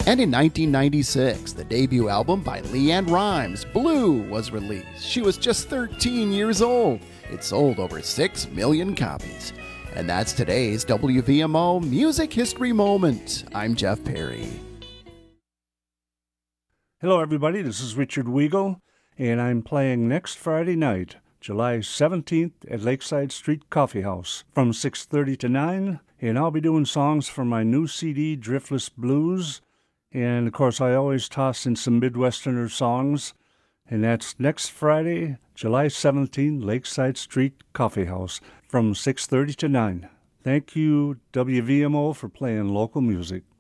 And in 1996, the debut album by LeAnn Rimes, Blue, was released. She was just 13 years old. It sold over 6 million copies. And that's today's WVMO Music History Moment. I'm Jeff Perry. Hello, everybody. This is Richard Weigel, and I'm playing next Friday night, July 17th, at Lakeside Street Coffee House from 6:30 to 9. And I'll be doing songs from my new CD, Driftless Blues. And, of course, I always toss in some Midwesterner songs. And that's next Friday, July 17th, Lakeside Street Coffee House from 6:30 to 9. Thank you, WVMO, for playing local music.